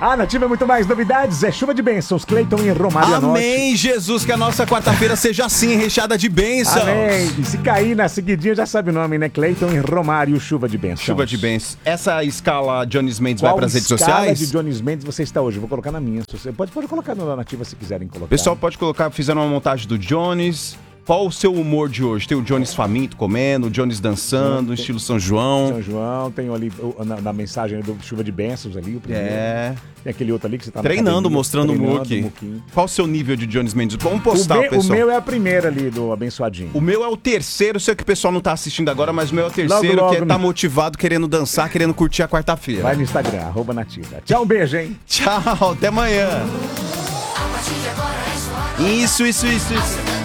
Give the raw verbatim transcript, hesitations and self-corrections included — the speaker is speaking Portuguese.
A Nativa é muito mais novidades, é chuva de bênçãos, Cleiton e Romário Anote. Amém, Jesus, que a nossa quarta-feira seja assim, recheada de bênçãos. Amém. E se cair na seguidinha, já sabe o nome, né? Cleiton e Romário, chuva de bênçãos. Chuva de bênçãos. Essa escala Jones Mendes Qual vai pras redes escala sociais? de Jones Mendes você está hoje? Eu vou colocar na minha. Você pode, pode colocar na Nativa se quiserem colocar. O pessoal pode colocar, fizeram uma montagem do Jones. Qual o seu humor de hoje? Tem o Jones faminto comendo, o Jones dançando, tem, estilo São João. São João, tem ali na, na mensagem do chuva de bênçãos ali, o primeiro. É. Tem aquele outro ali que você tá treinando, mostrando o muque. muquinho. Qual o seu nível de Jones Mendes? Vamos postar, o, me, pessoal. O meu é a primeira ali do abençoadinho. O meu é o terceiro, sei que o pessoal não tá assistindo agora, mas o meu é o terceiro, logo, logo, que é tá né? motivado, querendo dançar, querendo curtir a quarta-feira. Vai no Instagram, arroba Nativa. Tchau, um beijo, hein? Tchau, até amanhã. Isso, isso, isso, isso.